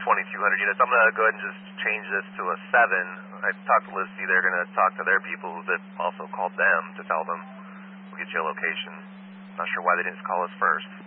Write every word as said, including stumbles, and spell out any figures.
twenty-two hundred units. I'm going to go ahead and just change this to a seven. I talked to Listy. They're going to talk to their people that also called them to tell them we'll get you a location. Not sure why they didn't call us first.